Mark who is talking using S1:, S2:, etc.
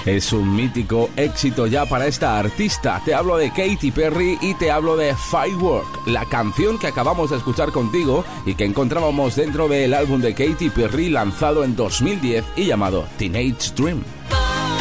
S1: Es un mítico éxito ya para esta artista. Te hablo de Katy Perry y te hablo de Firework, la canción que acabamos de escuchar contigo y que encontrábamos dentro del álbum de Katy Perry lanzado en 2010 y llamado Teenage Dream.